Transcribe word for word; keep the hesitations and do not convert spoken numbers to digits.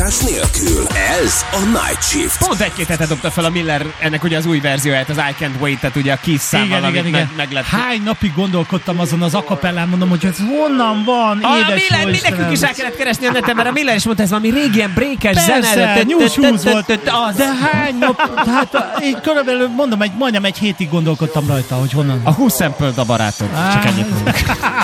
válogatás nélkül. Ez a Night Shift. Pont egy-két hete dobta fel a Miller ennek ugye az új verzióját, az I Can't Wait-et, ugye a Kiss számmal, igen, igen, igen. meg, meg Hány napig gondolkodtam azon az akapellán, mondom, hogy ez honnan van, a édes Miller, jó nekünk is rá kellett keresni a neten, mert a Miller is mondta, ez valami régi ilyen breakes zene. Persze, New Shoes volt, de hány nap, hát én körülbelül mondom, egy, majdnem egy hétig gondolkodtam rajta, hogy honnan. A húsz sampled a barátok, csak ennyit mondok.